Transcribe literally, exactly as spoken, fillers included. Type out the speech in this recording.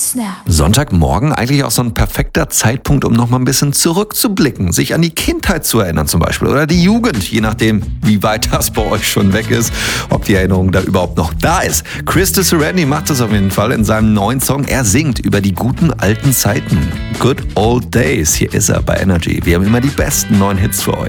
Snap. Sonntagmorgen eigentlich auch so ein perfekter Zeitpunkt, um noch mal ein bisschen zurückzublicken, sich an die Kindheit zu erinnern zum Beispiel oder die Jugend, je nachdem, wie weit das bei euch schon weg ist, ob die Erinnerung da überhaupt noch da ist. Christo Serenni macht das auf jeden Fall in seinem neuen Song. Er singt über die guten alten Zeiten. Good Old Days. Hier ist er bei Energy. Wir haben immer die besten neuen Hits für euch.